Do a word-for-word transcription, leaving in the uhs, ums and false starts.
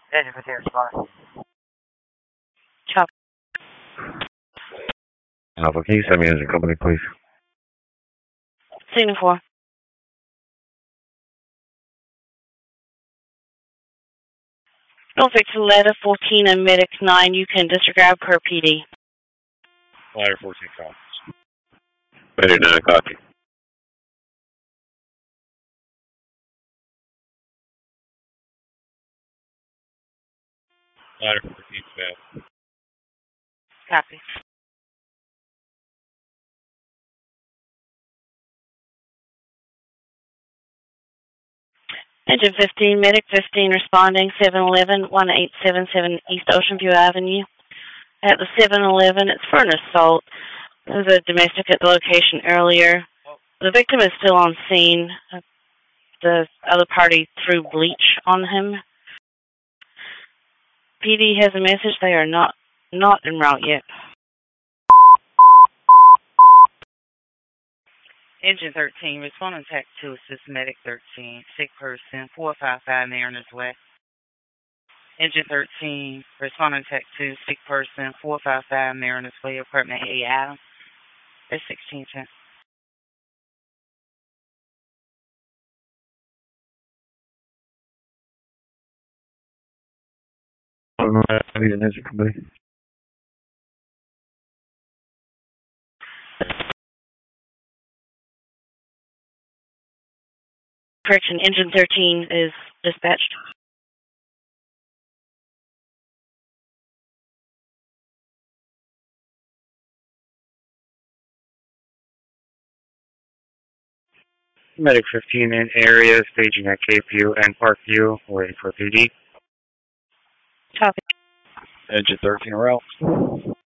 Engine fifteen responding. Copy. Alpha, can you send me engine company, please? Signal four. Norfolk to Ladder fourteen and Medic nine, you can disregard per P D. Ladder fourteen copies. Medic nine, copy. Ladder fourteen, bad. Copy. Engine fifteen, Medic fifteen responding, seven eleven, one eight seven seven East Ocean View Avenue. At the seven eleven, it's for an assault. There was a domestic at the location earlier. The victim is still on scene. The other party threw bleach on him. P D has a message. They are not, not en route yet. Engine thirteen, responding tech to assist Medic thirteen, sick person, four five five Mariners West. Engine thirteen, responding tech to sick person, four five five Mariners Way, apartment A Adams. It's sixteen ten. I need an engine company. Correction, Engine thirteen is dispatched. Medic fifteen in area, staging at Cape View and Parkview, waiting for P D. Copy. Engine thirteen route.